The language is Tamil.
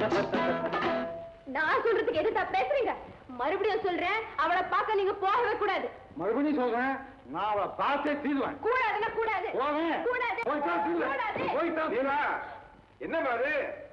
நான் சொல்றதுக்கு எதுதா பேசுறீங்க? மறுபடியும் சொல்றேன், அவளை பார்க்க நீங்க போகவே கூடாது. மறுபடியும் சொல்றேன், நான் அவளை பார்த்தே தீருவேன். கூடாதுன்னா கூடாது. போவேன். கூடாது. போய்தான் தீருவேன். கூடாது. போய்தான். என்ன பாரு